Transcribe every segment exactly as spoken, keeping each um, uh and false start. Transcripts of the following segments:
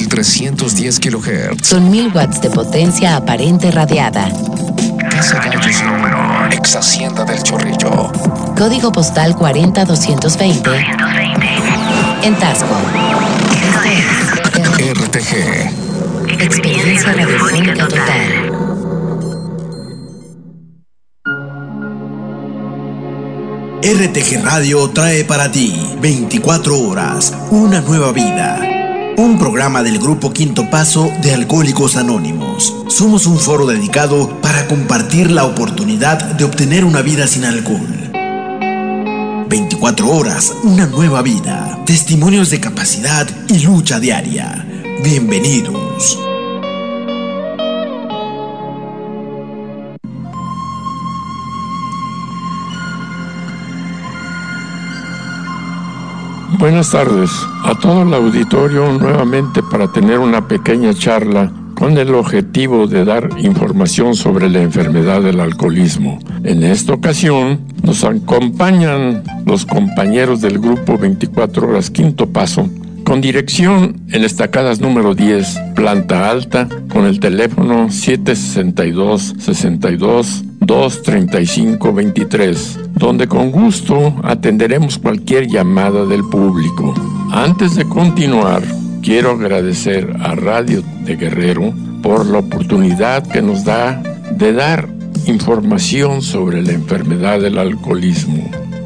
trescientos diez kilohertz. Con mil watts de potencia aparente radiada. Casa Gallos número. Ex Hacienda del Chorrillo. Código postal cuarenta doscientos veinte. En Tasco. R T G. Experiencia radiofónica total. R T G Radio trae para ti veinticuatro horas, una nueva vida. Un programa del Grupo Quinto Paso de Alcohólicos Anónimos. Somos un foro dedicado para compartir la oportunidad de obtener una vida sin alcohol. veinticuatro horas, una nueva vida. Testimonios de capacidad y lucha diaria. Bienvenidos. Buenas tardes a todo el auditorio nuevamente para tener una pequeña charla con el objetivo de dar información sobre la enfermedad del alcoholismo. En esta ocasión nos acompañan los compañeros del grupo veinticuatro horas Quinto Paso, con dirección en Estacadas número diez, planta alta, con el teléfono siete sesenta y dos, sesenta y dos, dos treinta y cinco veintitrés, donde con gusto atenderemos cualquier llamada del público. Antes de continuar, quiero agradecer a Radio de Guerrero por la oportunidad que nos da de dar información sobre la enfermedad del alcoholismo.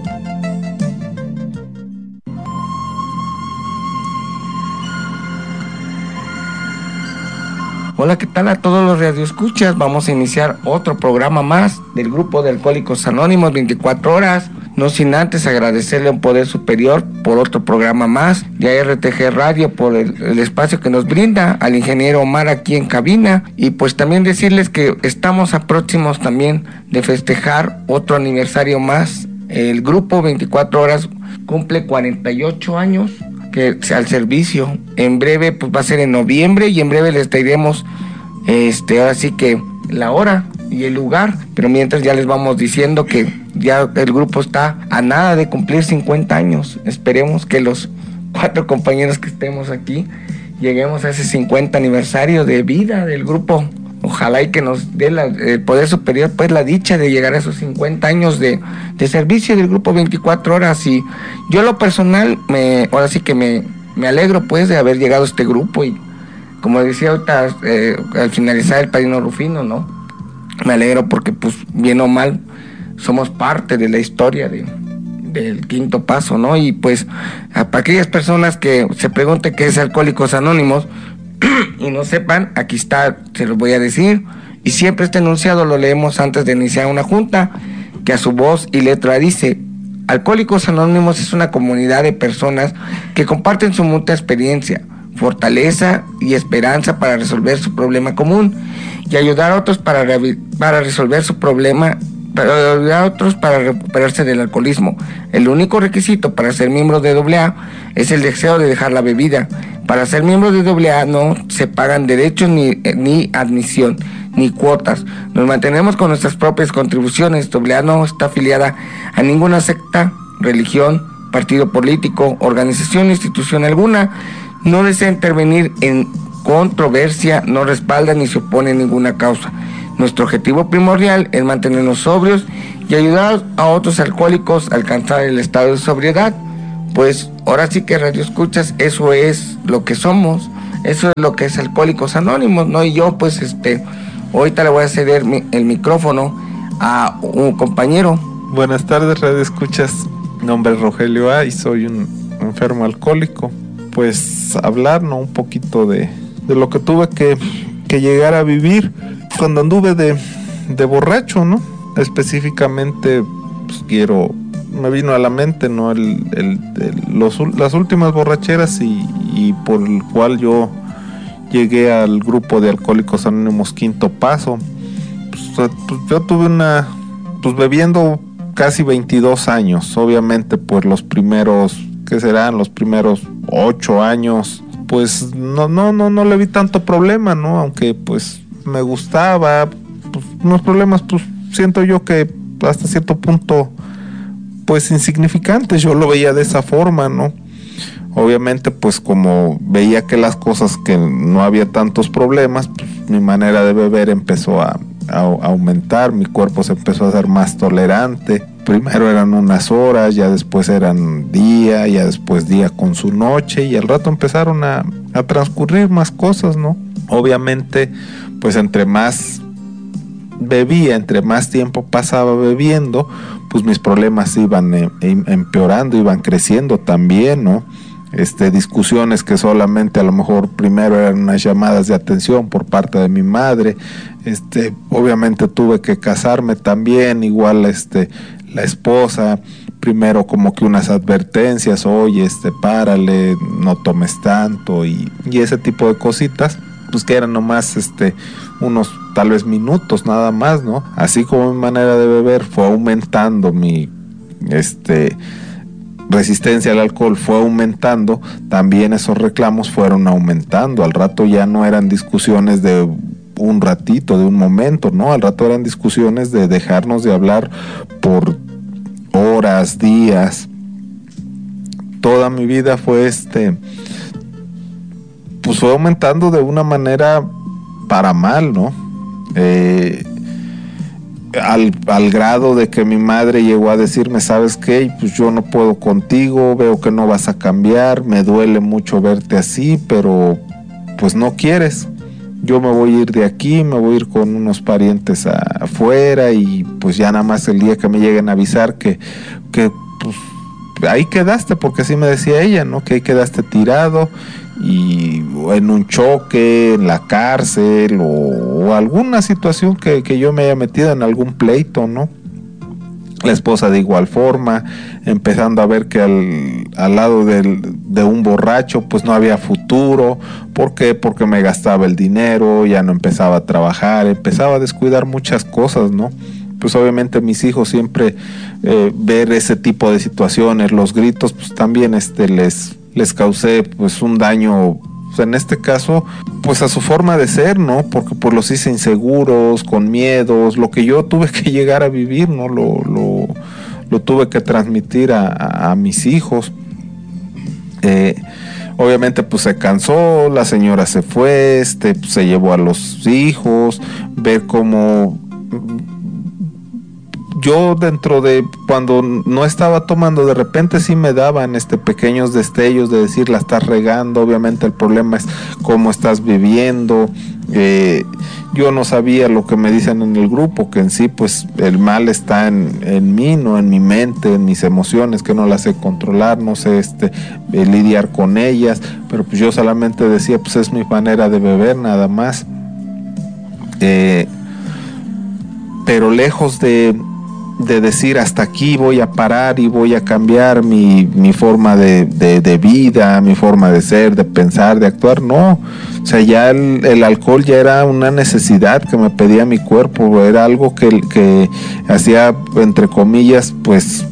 Hola, ¿qué tal a todos los radioescuchas? Vamos a iniciar otro programa más del grupo de Alcohólicos Anónimos veinticuatro horas. No sin antes agradecerle a un poder superior por otro programa más, y a R T G Radio por el, el espacio que nos brinda, al ingeniero Omar aquí en cabina, y pues también decirles que estamos a próximos también de festejar otro aniversario más. El grupo veinticuatro horas cumple cuarenta y ocho años que al servicio. En breve pues va a ser en noviembre, y en breve les traeremos este ahora sí que la hora y el lugar, pero mientras ya les vamos diciendo que ya el grupo está a nada de cumplir cincuenta años. Esperemos que los cuatro compañeros que estemos aquí lleguemos a ese cincuenta aniversario de vida del grupo. Ojalá y que nos dé la, el poder superior pues la dicha de llegar a esos cincuenta años de, de servicio del grupo veinticuatro horas. Y yo lo personal, me, ahora sí que me, me alegro pues de haber llegado a este grupo, y como decía ahorita eh, al finalizar el Padrino Rufino, ¿no? Me alegro porque pues bien o mal somos parte de la historia de, del Quinto Paso, ¿no? Y pues para aquellas personas que se pregunten qué es Alcohólicos Anónimos y no sepan, aquí está, se los voy a decir, y siempre este enunciado lo leemos antes de iniciar una junta, que a su voz y letra dice: Alcohólicos Anónimos es una comunidad de personas que comparten su mutua experiencia, fortaleza y esperanza para resolver su problema común y ayudar a otros para, para resolver su problema, para ayudar a otros para recuperarse del alcoholismo. El único requisito para ser miembro de doble A es el deseo de dejar la bebida. Para ser miembro de doble A no se pagan derechos ni, ni admisión, ni cuotas. Nos mantenemos con nuestras propias contribuciones. doble A no está afiliada a ninguna secta, religión, partido político, organización o institución alguna. No desea intervenir en controversia, no respalda ni se opone a ninguna causa. Nuestro objetivo primordial es mantenernos sobrios y ayudar a otros alcohólicos a alcanzar el estado de sobriedad. Pues ahora sí que Radio Escuchas, eso es lo que somos, eso es lo que es Alcohólicos Anónimos, ¿no? Y yo pues este, ahorita le voy a ceder mi, el micrófono a un compañero. Buenas tardes, Radio Escuchas. Mi nombre es Rogelio A. y soy un enfermo alcohólico. Pues hablar, ¿no? Un poquito de, de lo que tuve que, que llegar a vivir cuando anduve de, de borracho, ¿no? Específicamente, pues quiero, me vino a la mente, ¿no? El, el, el, los, las últimas borracheras y, y por el cual yo llegué al grupo de Alcohólicos Anónimos Quinto Paso. Pues, pues yo tuve una, pues bebiendo casi veintidós años, obviamente pues los primeros, ¿qué serán? Los primeros ocho años, pues no, no, no, no le vi tanto problema, ¿no? Aunque pues me gustaba, pues unos problemas, pues siento yo que hasta cierto punto, pues insignificantes, yo lo veía de esa forma, ¿no? Obviamente, pues como veía que las cosas, que no había tantos problemas, pues, mi manera de beber empezó a, a, a aumentar, mi cuerpo se empezó a hacer más tolerante. Primero eran unas horas, ya después eran día, ya después día con su noche, y al rato empezaron a, a transcurrir más cosas, ¿no? Obviamente, pues entre más bebía, entre más tiempo pasaba bebiendo, pues mis problemas iban eh, empeorando, iban creciendo también, ¿no? Este, discusiones que solamente a lo mejor primero eran unas llamadas de atención por parte de mi madre. Este, obviamente tuve que casarme también, igual este, la esposa, primero como que unas advertencias, oye, este, párale, no tomes tanto, y, y ese tipo de cositas, pues que eran nomás este, unos tal vez minutos nada más, ¿no? Así como mi manera de beber fue aumentando, mi este resistencia al alcohol fue aumentando, también esos reclamos fueron aumentando. Al rato ya no eran discusiones de un ratito, de un momento, ¿no? Al rato eran discusiones de dejarnos de hablar por horas, días. Toda mi vida fue este, pues fue aumentando de una manera para mal, ¿no? Eh, Al, al grado de que mi madre llegó a decirme, ¿sabes qué? Pues yo no puedo contigo, veo que no vas a cambiar, me duele mucho verte así, pero pues no quieres. Yo me voy a ir de aquí, me voy a ir con unos parientes a, afuera, y pues ya nada más el día que me lleguen a avisar que, que pues ahí quedaste, porque así me decía ella, ¿no? Que ahí quedaste tirado, y en un choque, en la cárcel, o, o alguna situación que, que yo me haya metido en algún pleito, ¿no? La esposa de igual forma, empezando a ver que al, al lado del, de un borracho pues no había futuro. ¿Por qué? Porque me gastaba el dinero, ya no empezaba a trabajar, empezaba a descuidar muchas cosas, ¿no? Pues obviamente mis hijos siempre eh, ver ese tipo de situaciones, los gritos, pues también este les les causé pues un daño, pues, en este caso pues a su forma de ser, ¿no? Porque pues los hice inseguros, con miedos, lo que yo tuve que llegar a vivir, ¿no? Lo, lo, lo tuve que transmitir a, a, a mis hijos. Eh, obviamente pues se cansó, la señora se fue, este, pues, se llevó a los hijos, ver cómo yo dentro de cuando no estaba tomando, de repente sí me daban este pequeños destellos de decir, la estás regando, obviamente el problema es cómo estás viviendo. Eh, yo no sabía lo que me dicen en el grupo, que en sí pues el mal está en, en mí, no en mi mente, en mis emociones, que no las sé controlar, no sé este eh, lidiar con ellas, pero pues yo solamente decía, pues es mi manera de beber nada más. Eh, pero lejos de de decir hasta aquí voy a parar y voy a cambiar mi, mi forma de, de, de vida, mi forma de ser, de pensar, de actuar, no. O sea, ya el, el alcohol ya era una necesidad que me pedía mi cuerpo, era algo que, que hacía, entre comillas, pues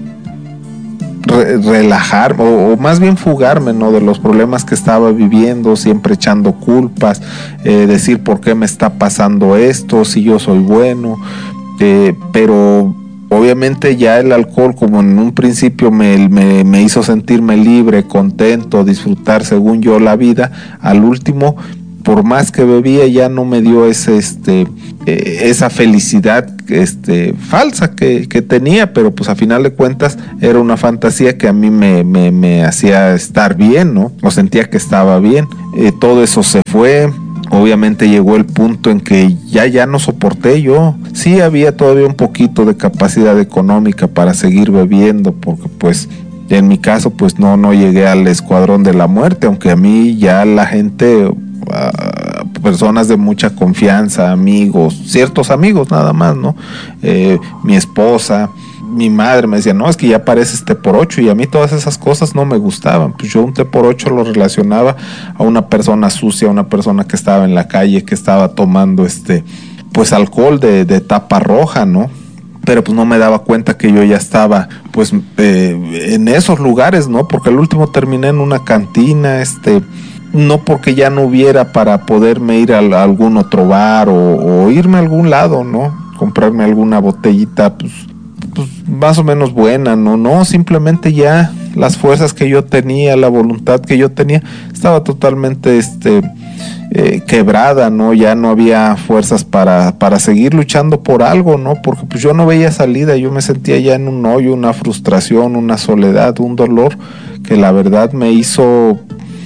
re, relajar o, o más bien fugarme, ¿no? De los problemas que estaba viviendo, siempre echando culpas, eh, decir por qué me está pasando esto, si yo soy bueno. Eh, pero obviamente ya el alcohol, como en un principio me, me, me hizo sentirme libre, contento, disfrutar según yo la vida, al último, por más que bebía, ya no me dio ese, este, eh, esa felicidad este, falsa que, que tenía, pero pues a final de cuentas era una fantasía que a mí me, me, me hacía estar bien, ¿no? O sentía que estaba bien. Eh, todo eso se fue. Obviamente llegó el punto en que ya ya no soporté yo. Sí había todavía un poquito de capacidad económica para seguir bebiendo, porque pues en mi caso pues no, no llegué al escuadrón de la muerte, aunque a mí ya la gente, uh, personas de mucha confianza, amigos, ciertos amigos nada más, ¿no? Eh, mi esposa, mi madre me decía, no, es que ya pareces té por ocho, y a mí todas esas cosas no me gustaban. Pues yo un té por ocho lo relacionaba a una persona sucia, a una persona que estaba en la calle, que estaba tomando este, pues alcohol de, de tapa roja, ¿no? Pero pues no me daba cuenta que yo ya estaba pues eh, en esos lugares, ¿no? Porque al último terminé en una cantina, este, no porque ya no hubiera para poderme ir a, a algún otro bar o, o irme a algún lado, ¿no? Comprarme alguna botellita, pues pues más o menos buena, no, no, simplemente ya las fuerzas que yo tenía, la voluntad que yo tenía, estaba totalmente este, eh, quebrada, ¿no? Ya no había fuerzas para, para seguir luchando por algo, ¿no? Porque pues yo no veía salida, yo me sentía ya en un hoyo, una frustración, una soledad, un dolor que la verdad me hizo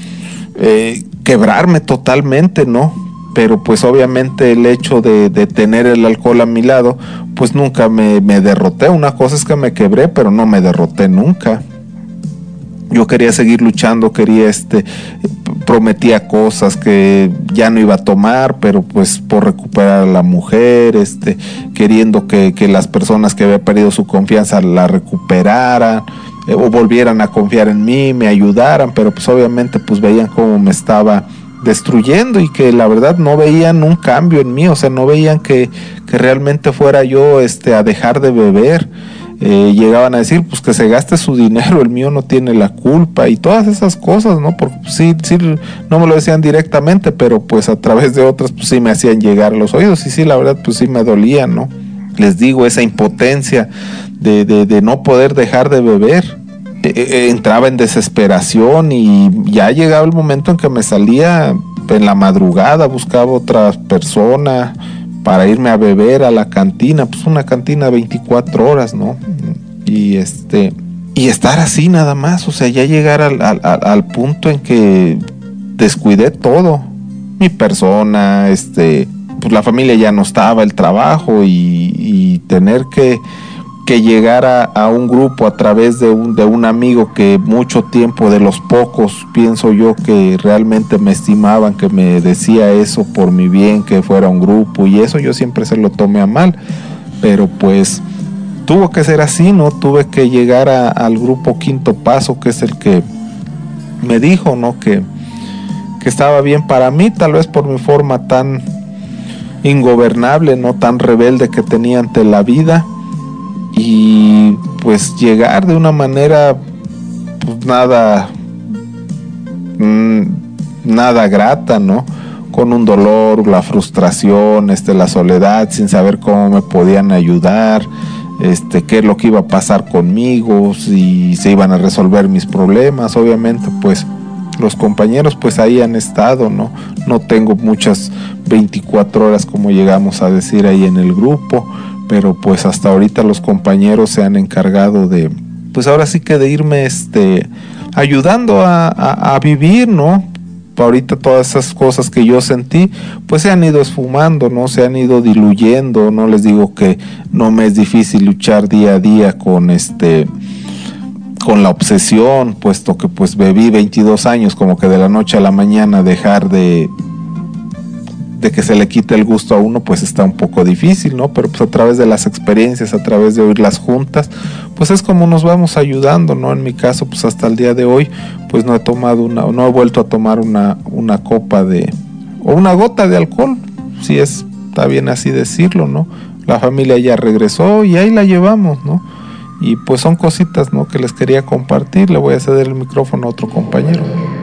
eh, quebrarme totalmente, ¿no? Pero pues obviamente el hecho de, de tener el alcohol a mi lado, pues nunca me, me derroté. Una cosa es que me quebré, pero no me derroté nunca. Yo quería seguir luchando, quería, este, prometía cosas que ya no iba a tomar, pero pues por recuperar a la mujer, este, queriendo que, que las personas que había perdido su confianza la recuperaran, eh, o volvieran a confiar en mí, me ayudaran, pero pues obviamente pues veían cómo me estaba destruyendo y que la verdad no veían un cambio en mí, o sea, no veían que, que realmente fuera yo este, a dejar de beber. Eh, llegaban a decir pues que se gaste su dinero, el mío no tiene la culpa y todas esas cosas, ¿no? Porque pues, sí, sí, no me lo decían directamente, pero pues a través de otras pues sí me hacían llegar a los oídos y sí, la verdad pues sí me dolía, ¿no? Les digo, esa impotencia de, de, de no poder dejar de beber. Eh, entraba en desesperación y ya llegaba el momento en que me salía en la madrugada, buscaba otra persona para irme a beber a la cantina, pues una cantina veinticuatro horas, ¿no? Y este y estar así nada más, o sea, ya llegar al, al, al punto en que descuidé todo, mi persona, este, pues la familia ya no estaba, el trabajo y, y tener que que llegar a, a un grupo a través de un, de un amigo que mucho tiempo, de los pocos, pienso yo, que realmente me estimaban, que me decía eso por mi bien, que fuera un grupo, y eso yo siempre se lo tomé a mal, pero pues tuvo que ser así, ¿no? Tuve que llegar a, al grupo Quinto Paso, que es el que me dijo, ¿no? Que, que estaba bien para mí, tal vez por mi forma tan ingobernable, no tan rebelde que tenía ante la vida. Y pues llegar de una manera pues nada mmm, nada grata, ¿no? Con un dolor, la frustración, este, la soledad, sin saber cómo me podían ayudar, este, qué es lo que iba a pasar conmigo, si se iban a resolver mis problemas. Obviamente pues los compañeros pues ahí han estado, ¿no? No tengo muchas veinticuatro horas como llegamos a decir ahí en el grupo, pero pues hasta ahorita los compañeros se han encargado de, pues ahora sí que de irme este, ayudando a, a, a vivir, ¿no? Ahorita todas esas cosas que yo sentí, pues se han ido esfumando, ¿no? Se han ido diluyendo. No les digo que no me es difícil luchar día a día con este, con la obsesión, puesto que pues bebí veintidós años, como que de la noche a la mañana dejar de de que se le quite el gusto a uno, pues está un poco difícil, ¿no? Pero pues a través de las experiencias, a través de oírlas juntas, pues es como nos vamos ayudando, ¿no? En mi caso, pues hasta el día de hoy, pues no he tomado una, no he vuelto a tomar una, una copa de, o una gota de alcohol, si es, está bien así decirlo, ¿no? La familia ya regresó y ahí la llevamos, ¿no? Y pues son cositas, ¿no? Que les quería compartir. Le voy a ceder el micrófono a otro compañero.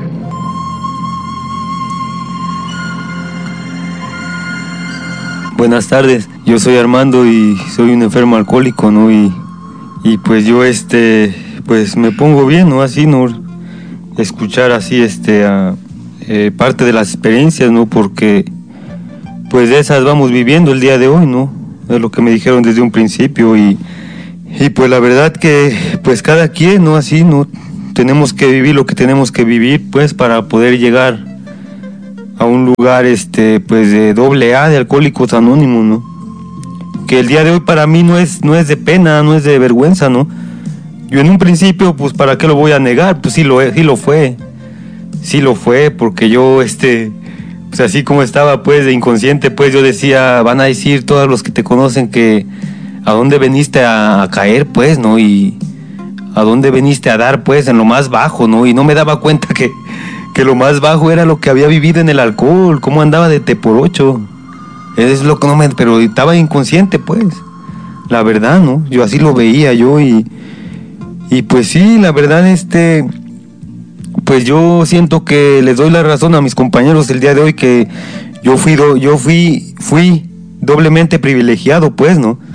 Buenas tardes, yo soy Armando y soy un enfermo alcohólico, ¿no? Y, y pues yo, este, pues me pongo bien, ¿no? Así, ¿no? Escuchar así, este, a, eh, parte de las experiencias, ¿no? Porque, pues de esas vamos viviendo el día de hoy, ¿no? Es lo que me dijeron desde un principio y, y pues la verdad que, pues cada quien, ¿no? Así, ¿no? Tenemos que vivir lo que tenemos que vivir, pues, para poder llegar a un lugar este pues de doble A, de Alcohólicos Anónimos, ¿no? Que el día de hoy para mí no es no es de pena, no es de vergüenza, ¿no? Yo en un principio, pues para qué lo voy a negar, pues sí lo sí lo fue. Sí lo fue, porque yo este pues así como estaba pues de inconsciente, pues yo decía, van a decir todos los que te conocen que a dónde veniste a, a caer, pues, ¿no? Y a dónde veniste a dar, pues, en lo más bajo, ¿no? Y no me daba cuenta que que lo más bajo era lo que había vivido en el alcohol, cómo andaba de te por ocho. Es lo que no me, pero estaba inconsciente, pues. La verdad, ¿no? Yo así lo veía yo y y pues sí, la verdad este pues yo siento que les doy la razón a mis compañeros el día de hoy, que yo fui do, yo fui fui doblemente privilegiado, pues, ¿no?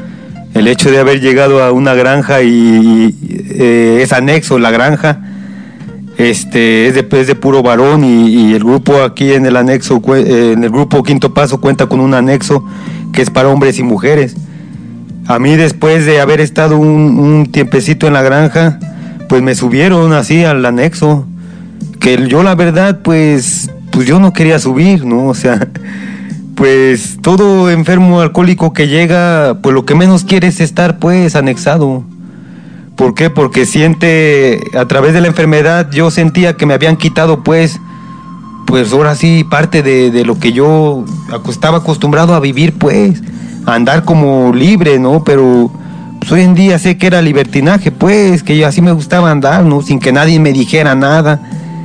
El hecho de haber llegado a una granja y, y eh, es anexo la granja, este es de, es de puro varón y, y el grupo aquí en el anexo, eh, en el grupo Quinto Paso cuenta con un anexo que es para hombres y mujeres. A mí, después de haber estado un, un tiempecito en la granja, pues me subieron así al anexo, que yo la verdad pues, pues yo no quería subir, ¿no? O sea, pues todo enfermo alcohólico que llega, pues lo que menos quiere es estar pues anexado. ¿Por qué? Porque siente, a través de la enfermedad, yo sentía que me habían quitado pues, pues ahora sí, parte de, de lo que yo estaba acostumbrado a vivir pues, a andar como libre, ¿no? Pero pues, hoy en día sé que era libertinaje pues, que yo así me gustaba andar, ¿no? Sin que nadie me dijera nada.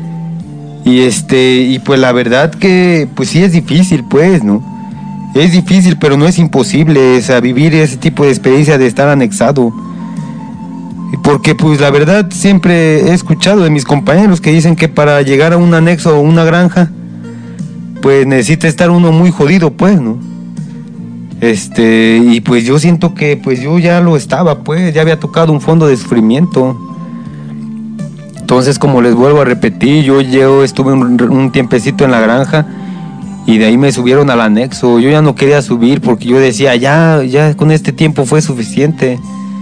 Y este, y pues la verdad que pues sí es difícil pues, ¿no? Es difícil, pero no es imposible, o sea, vivir ese tipo de experiencia de estar anexado. Porque pues la verdad siempre he escuchado de mis compañeros que dicen que para llegar a un anexo o una granja, pues necesita estar uno muy jodido pues, ¿no? Este, y pues yo siento que pues yo ya lo estaba pues, ya había tocado un fondo de sufrimiento. Entonces, como les vuelvo a repetir, yo, yo estuve un, un tiempecito en la granja y de ahí me subieron al anexo. Yo ya no quería subir porque yo decía, ya, ya con este tiempo fue suficiente.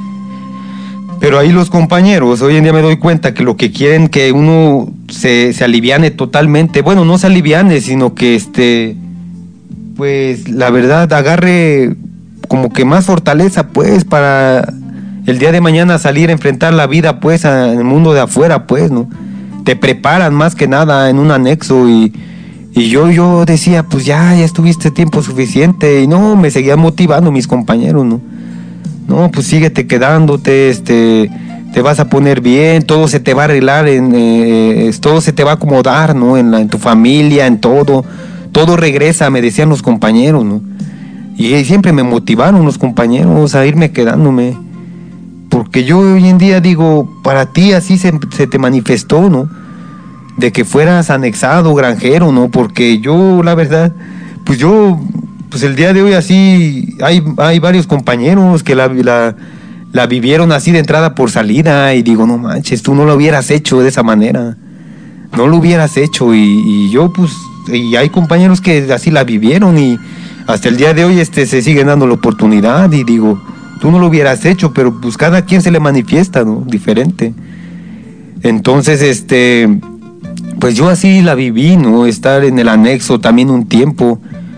Pero ahí los compañeros, hoy en día me doy cuenta que lo que quieren que uno se, se aliviane totalmente. Bueno, no se aliviane, sino que este, pues la verdad agarre como que más fortaleza pues para el día de mañana salir a enfrentar la vida pues en el mundo de afuera pues, ¿no? Te preparan más que nada en un anexo y, y yo, yo decía pues ya, ya estuviste tiempo suficiente y no, me seguían motivando mis compañeros, ¿no? No, pues síguete quedándote, este, te vas a poner bien, todo se te va a arreglar, en, eh, todo se te va a acomodar, ¿no? En, la, en tu familia, en todo, todo regresa, me decían los compañeros, ¿no? Y, y siempre me motivaron los compañeros a irme quedándome. Porque yo hoy en día digo, para ti así se, se te manifestó, ¿no? De que fueras anexado, granjero, ¿no? Porque yo, la verdad, pues yo, pues el día de hoy así, hay, hay varios compañeros que la, la, la vivieron así de entrada por salida y digo, no manches, tú no lo hubieras hecho de esa manera, no lo hubieras hecho y, y yo pues, y hay compañeros que así la vivieron y hasta el día de hoy este se siguen dando la oportunidad y digo, tú no lo hubieras hecho, pero pues cada quien se le manifiesta, ¿no? Diferente. Entonces, este, pues yo así la viví, ¿no? Estar en el anexo también un tiempo.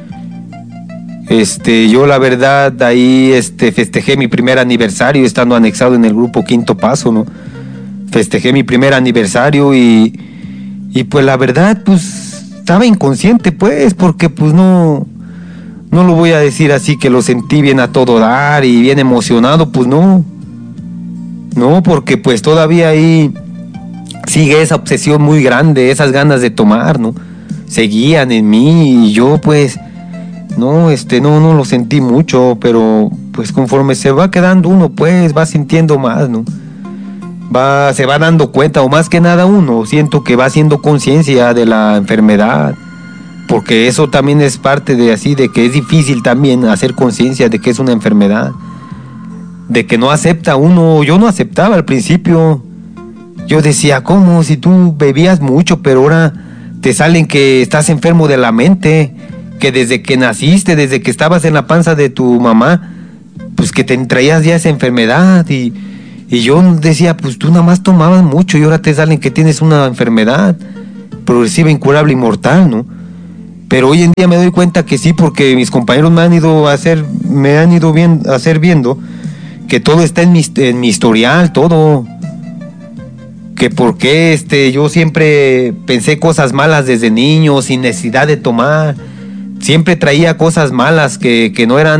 Este, yo la verdad ahí, este, festejé mi primer aniversario estando anexado en el grupo Quinto Paso, ¿no? Festejé mi primer aniversario y, y pues la verdad, pues estaba inconsciente, pues, porque pues no... No lo voy a decir así que lo sentí bien a todo dar y bien emocionado, pues no. No, porque pues todavía ahí sigue esa obsesión muy grande, esas ganas de tomar, ¿no? Seguían en mí y yo pues, no, este, no, no lo sentí mucho, pero pues conforme se va quedando uno, pues va sintiendo más, ¿no? Va, se va dando cuenta, o más que nada uno, siento que va haciendo conciencia de la enfermedad. Porque eso también es parte de así, de que es difícil también hacer conciencia de que es una enfermedad, de que no acepta uno. Yo no aceptaba al principio, yo decía, ¿cómo? Si tú bebías mucho, pero ahora te salen que estás enfermo de la mente, que desde que naciste, desde que estabas en la panza de tu mamá, pues que te traías ya esa enfermedad, y, y yo decía, pues tú nada más tomabas mucho y ahora te salen que tienes una enfermedad progresiva, incurable y mortal, ¿no? Pero hoy en día me doy cuenta que sí, porque mis compañeros me han ido a hacer, me han ido bien, a hacer viendo que todo está en mi, en mi historial, todo. Que por qué este, yo siempre pensé cosas malas desde niño, sin necesidad de tomar. Siempre traía cosas malas que, que no eran